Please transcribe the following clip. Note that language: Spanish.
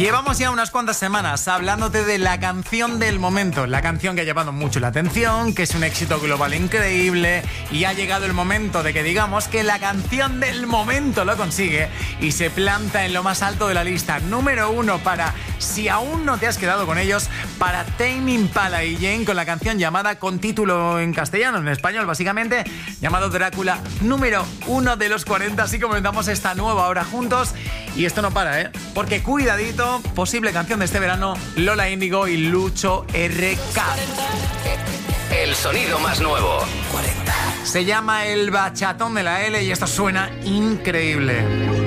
Llevamos ya unas cuantas semanas hablándote de la canción del momento, la canción que ha llevado mucho la atención, que es un éxito global increíble, y ha llegado el momento de que digamos que la canción del momento lo consigue y se planta en lo más alto de la lista. Número 1 para, si aún no te has quedado con ellos, para Tame Impala y Jane con la canción llamada, con título en castellano, en español básicamente, llamado Drácula, número 1 de los 40. Así comenzamos esta nueva hora juntos. Y esto no para, porque cuidadito, posible canción de este verano, Lola Índigo y Lucho RK. El sonido más nuevo. 40. Se llama El Bachatón de la L y esto suena increíble.